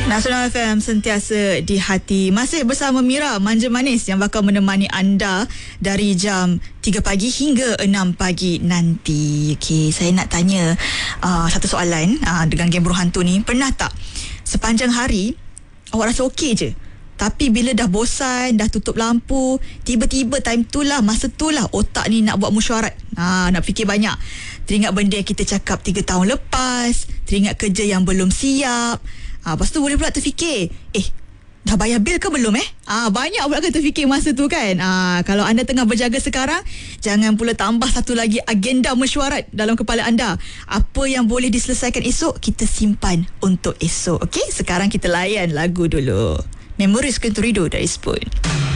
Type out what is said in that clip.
Nasional FM sentiasa di hati. Masih bersama Mira Manja Manis yang bakal menemani anda dari jam 3 pagi hingga 6 pagi nanti. Okey, saya nak tanya satu soalan dengan geng Buruh Hantu ni. Pernah tak sepanjang hari awak rasa okey je, tapi bila dah bosan, dah tutup lampu, tiba-tiba time tu lah, masa tu lah otak ni nak buat mesyuarat, nak fikir banyak. Teringat benda yang kita cakap 3 tahun lepas, teringat kerja yang belum siap. Lepas tu boleh pula terfikir, dah bayar bil ke belum banyak pula kan terfikir masa tu kan. Kalau anda tengah berjaga sekarang, jangan pula tambah satu lagi agenda mesyuarat dalam kepala anda. Apa yang boleh diselesaikan esok, kita simpan untuk esok. Okey, sekarang kita layan lagu dulu. Memories Kenturido dari Spoon.